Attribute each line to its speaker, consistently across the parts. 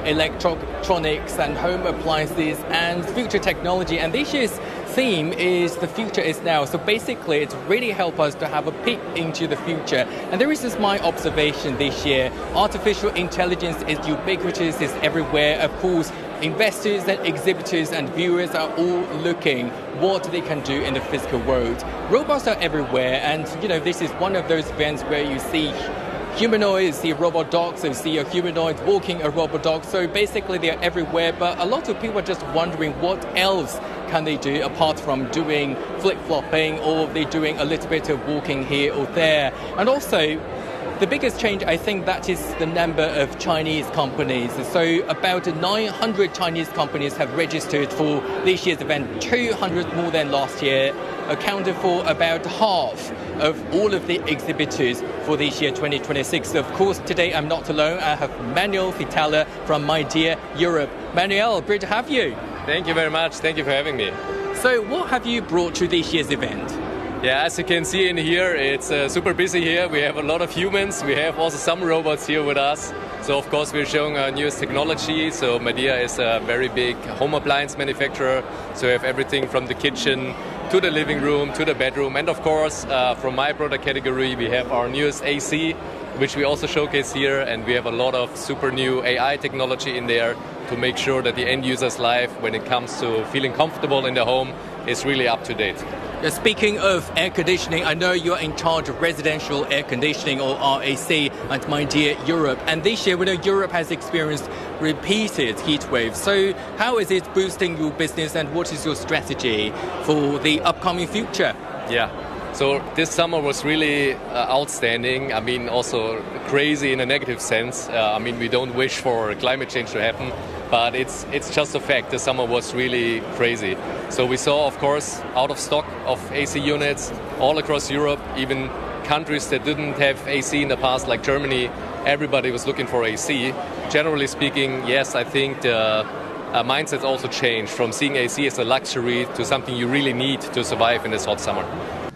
Speaker 1: electronics and home appliances and future technology. And this year's theme is the future is now. So basically, it's really helped us to have a peek into the future. And there is this my observation this year. Artificial intelligence is ubiquitous, is everywhere. Of course, investors and exhibitors and viewers are all looking what they can do in the physical world. Robots are everywhere, and this is one of those events where you see humanoids, see robot dogs, and see a humanoid walking a robot dog. So basically they're everywhere, but a lot of people are just wondering what else can they do apart from doing flip-flopping, or they're doing a little bit of walking here or there. And also, the biggest change, I think, that is the number of Chinese companies. So about 900 Chinese companies have registered for this year's event, 200 more than last year, accounted for about half of all of the exhibitors for this year 2026. Of course, today I'm not alone. I have Manuel Vitala from My Dear Europe. Manuel, great to have you.
Speaker 2: Thank you very much. Thank you for having me.
Speaker 1: So what have you brought to this year's event?
Speaker 2: Yeah, as you can see in here, it's super busy here. We have a lot of humans. We have also some robots here with us. So, of course, we're showing our newest technology. So, Midea is a very big home appliance manufacturer. So, we have everything from the kitchen to the living room to the bedroom. And, of course, from my product category, we have our newest AC, which we also showcase here. And we have a lot of super new AI technology in there to make sure that the end user's life, when it comes to feeling comfortable in the home, is really up to date.
Speaker 1: Speaking of air conditioning, I know you're in charge of residential air conditioning, or RAC, at My Dear Europe. And this year, we know Europe has experienced repeated heat waves. So how is it boosting your business, and what is your strategy for the upcoming future?
Speaker 2: Yeah. So this summer was really outstanding. I mean, also crazy in a negative sense. We don't wish for climate change to happen, but it's just a fact. The summer was really crazy. So we saw, of course, out of stock of AC units all across Europe, even countries that didn't have AC in the past, like Germany. Everybody was looking for AC. Generally speaking, yes, I think the mindset also changed from seeing AC as a luxury to something you really need to survive in this hot summer.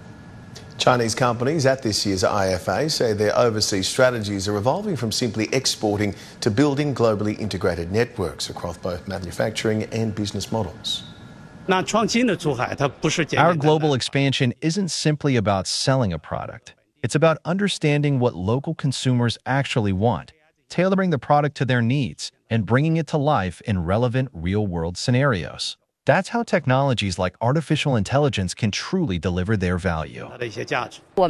Speaker 3: Chinese companies at this year's IFA say their overseas strategies are evolving from simply exporting to building globally integrated networks across both manufacturing and business models.
Speaker 4: Our global expansion isn't simply about selling a product. It's about understanding what local consumers actually want, tailoring the product to their needs, and bringing it to life in relevant real-world scenarios. That's how technologies like artificial intelligence can truly deliver their value.
Speaker 5: Our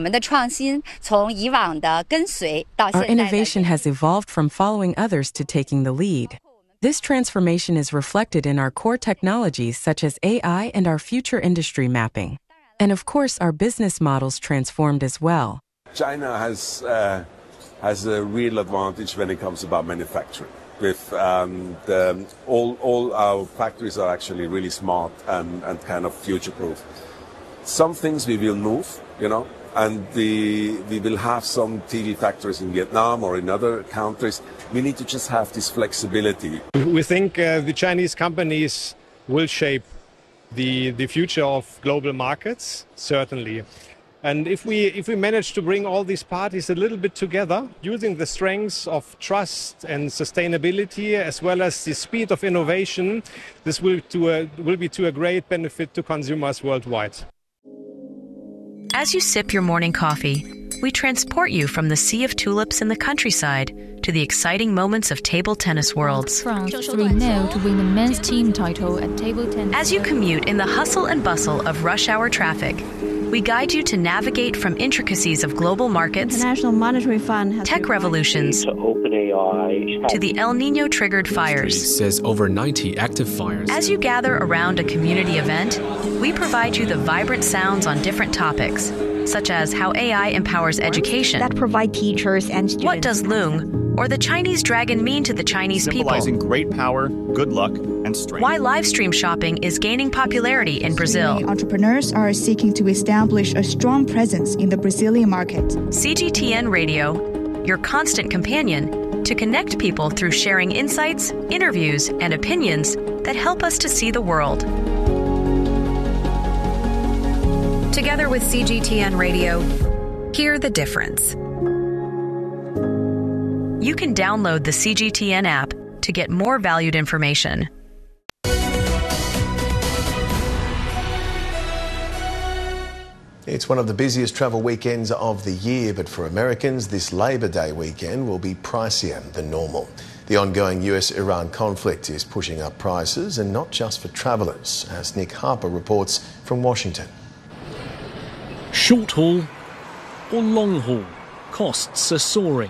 Speaker 5: innovation has evolved from following others to taking the lead. This transformation is reflected in our core technologies such as AI and our future industry mapping. And of course, our business models transformed as well.
Speaker 6: China has a real advantage when it comes about manufacturing. With all our factories are actually really smart and kind of future-proof. Some things we will move, and we will have some TV factories in Vietnam or in other countries. We need to just have this flexibility.
Speaker 7: We think the Chinese companies will shape the future of global markets, certainly. And if we manage to bring all these parties a little bit together, using the strengths of trust and sustainability as well as the speed of innovation, this will be to a great benefit to consumers worldwide.
Speaker 8: As you sip your morning coffee, we transport you from the sea of tulips in the countryside to the exciting moments of table tennis worlds.
Speaker 9: France 3-0 to win the men's team title at table tennis.
Speaker 8: As you commute in the hustle and bustle of rush hour traffic, we guide you to navigate from intricacies of global markets,
Speaker 10: International Monetary Fund has
Speaker 8: tech revolutions, to the El Nino-triggered fires.
Speaker 11: Says over 90 active fires.
Speaker 8: As you gather around a community event, we provide you the vibrant sounds on different topics, such as how AI empowers education,
Speaker 10: that provide teachers and students.
Speaker 8: What does Loong or the Chinese dragon mean to the Chinese people?
Speaker 12: Symbolizing great power, good luck, and strength.
Speaker 8: Why live stream shopping is gaining popularity in Brazil.
Speaker 13: Entrepreneurs are seeking to establish a strong presence in the Brazilian market.
Speaker 8: CGTN Radio, your constant companion to connect people through sharing insights, interviews, and opinions that help us to see the world. Together with CGTN Radio, hear the difference. You can download the CGTN app to get more valued information.
Speaker 3: It's one of the busiest travel weekends of the year, but for Americans, this Labor Day weekend will be pricier than normal. The ongoing US-Iran conflict is pushing up prices, and not just for travellers, as Nick Harper reports from Washington.
Speaker 14: Short haul or long haul, costs are soaring.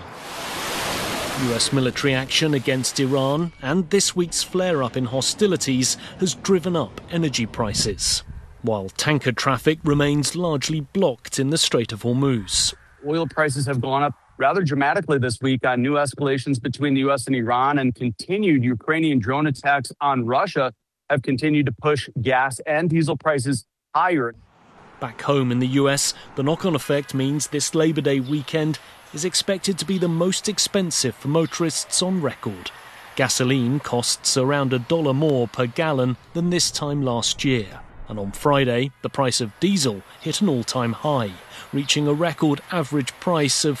Speaker 14: US military action against Iran and this week's flare-up in hostilities has driven up energy prices, while tanker traffic remains largely blocked in the Strait of Hormuz.
Speaker 15: Oil prices have gone up rather dramatically this week on new escalations between the U.S. and Iran, and continued Ukrainian drone attacks on Russia have continued to push gas and diesel prices higher.
Speaker 14: Back home in the US, the knock-on effect means this Labor Day weekend is expected to be the most expensive for motorists on record. Gasoline costs around $1 more per gallon than this time last year. And on Friday, the price of diesel hit an all-time high, reaching a record average price of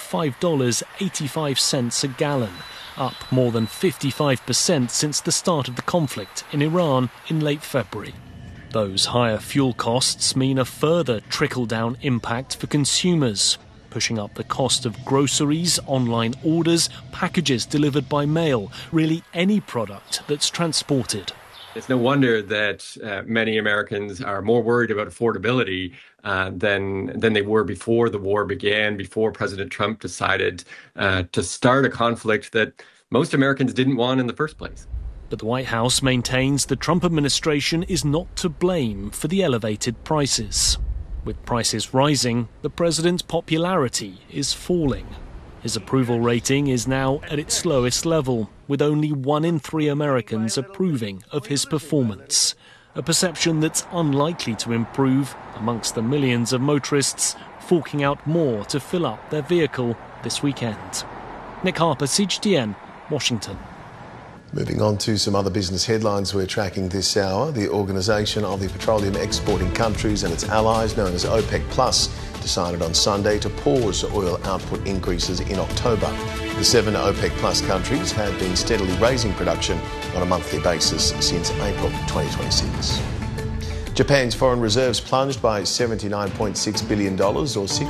Speaker 14: $5.85 a gallon, up more than 55% since the start of the conflict in Iran in late February. Those higher fuel costs mean a further trickle-down impact for consumers, pushing up the cost of groceries, online orders, packages delivered by mail, really any product that's transported.
Speaker 16: It's no wonder that many Americans are more worried about affordability than they were before the war began, before President Trump decided to start a conflict that most Americans didn't want in the first place.
Speaker 14: But the White House maintains the Trump administration is not to blame for the elevated prices. With prices rising, the president's popularity is falling. His approval rating is now at its lowest level, with only 1 in 3 Americans approving of his performance. A perception that's unlikely to improve amongst the millions of motorists forking out more to fill up their vehicle this weekend. Nick Harper, CGTN, Washington.
Speaker 3: Moving on to some other business headlines we're tracking this hour. The Organisation of the Petroleum Exporting Countries and its allies, known as OPEC Plus, decided on Sunday to pause oil output increases in October. The 7 OPEC Plus countries have been steadily raising production on a monthly basis since April 2026. Japan's foreign reserves plunged by $79.6 billion, or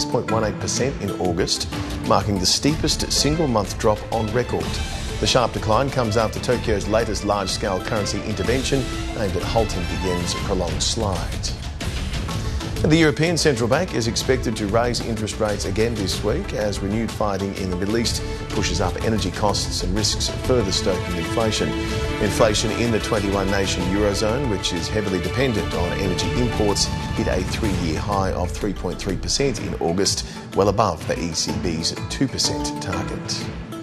Speaker 3: 6.18% in August, marking the steepest single-month drop on record. The sharp decline comes after Tokyo's latest large-scale currency intervention aimed at halting the yen's prolonged slide. And the European Central Bank is expected to raise interest rates again this week as renewed fighting in the Middle East pushes up energy costs and risks further stoking inflation. Inflation in the 21-nation Eurozone, which is heavily dependent on energy imports, hit a 3-year high of 3.3% in August, well above the ECB's 2% target.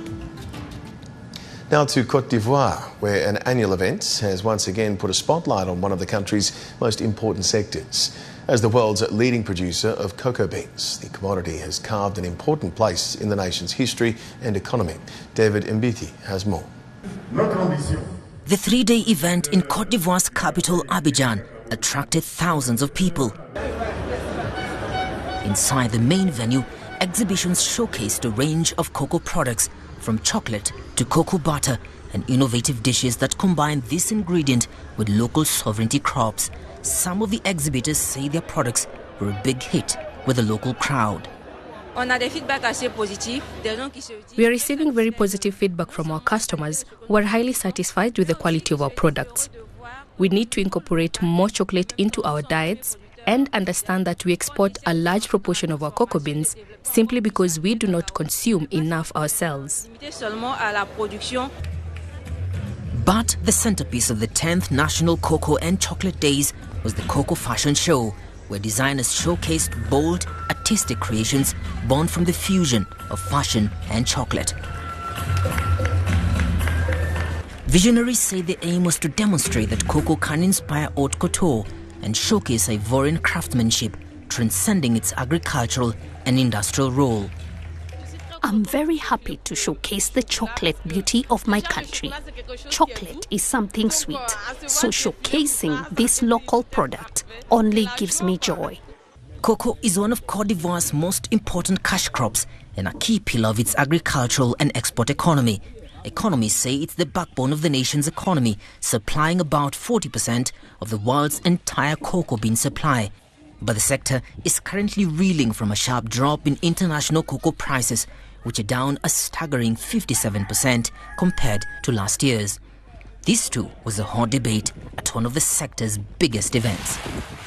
Speaker 3: Now to Côte d'Ivoire, where an annual event has once again put a spotlight on one of the country's most important sectors. As the world's leading producer of cocoa beans, the commodity has carved an important place in the nation's history and economy. David Mbiti has more.
Speaker 17: The 3-day event in Côte d'Ivoire's capital, Abidjan, attracted thousands of people. Inside the main venue, exhibitions showcased a range of cocoa products, from chocolate to cocoa butter, and innovative dishes that combine this ingredient with local sovereignty crops. Some of the exhibitors say their products were a big hit with the local crowd.
Speaker 18: We are receiving very positive feedback from our customers who are highly satisfied with the quality of our products. We need to incorporate more chocolate into our diets and understand that we export a large proportion of our cocoa beans simply because we do not consume enough ourselves.
Speaker 17: But the centerpiece of the 10th National Cocoa and Chocolate Days was the Cocoa Fashion Show, where designers showcased bold, artistic creations born from the fusion of fashion and chocolate. Visionaries say the aim was to demonstrate that cocoa can inspire haute couture and showcase Ivorian craftsmanship, transcending its agricultural and industrial role.
Speaker 19: I'm very happy to showcase the chocolate beauty of my country. Chocolate is something sweet, so showcasing this local product only gives me joy.
Speaker 17: Cocoa is one of Côte d'Ivoire's most important cash crops and a key pillar of its agricultural and export economy. Economists say it's the backbone of the nation's economy, supplying about 40% of the world's entire cocoa bean supply. But the sector is currently reeling from a sharp drop in international cocoa prices, which are down a staggering 57% compared to last year's. This too was a hot debate at one of the sector's biggest events.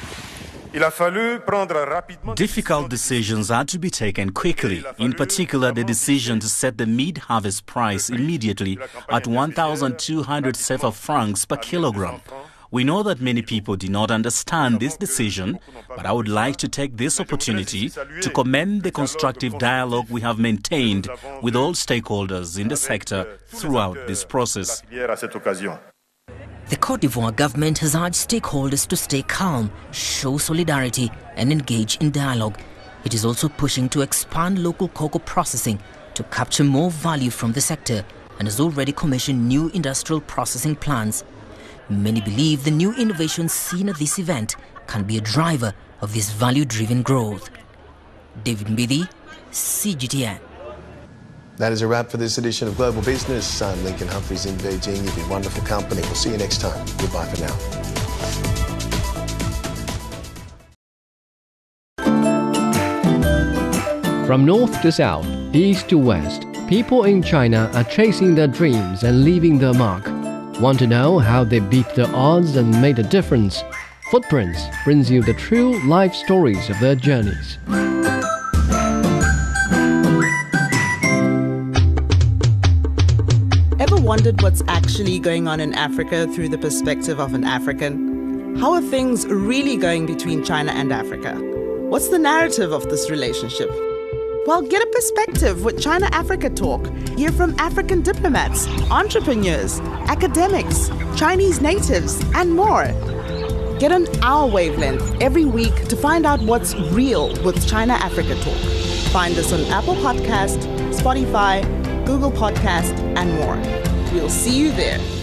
Speaker 20: Difficult decisions had to be taken quickly, in particular the decision to set the mid-harvest price immediately at 1,200 CFA francs per kilogram. We know that many people did not understand this decision, but I would like to take this opportunity to commend the constructive dialogue we have maintained with all stakeholders in the sector throughout this process.
Speaker 17: The Côte d'Ivoire government has urged stakeholders to stay calm, show solidarity and engage in dialogue. It is also pushing to expand local cocoa processing to capture more value from the sector and has already commissioned new industrial processing plants. Many believe the new innovations seen at this event can be a driver of this value-driven growth. David Mbidi, CGTN.
Speaker 3: That is a wrap for this edition of Global Business. I'm Lincoln Humphreys in Beijing. You've been wonderful company. We'll see you next time. Goodbye for
Speaker 21: now. From north to south, east to west, people in China are chasing their dreams and leaving their mark. Want to know how they beat the odds and made a difference? Footprints brings you the true life stories of their journeys.
Speaker 22: Ever wondered what's actually going on in Africa through the perspective of an African? How are things really going between China and Africa? What's the narrative of this relationship? Well, get a perspective with China-Africa Talk. Hear from African diplomats, entrepreneurs, academics, Chinese natives, and more. Get on our wavelength every week to find out what's real with China-Africa Talk. Find us on Apple Podcast, Spotify, Google Podcast, and more. We'll see you there.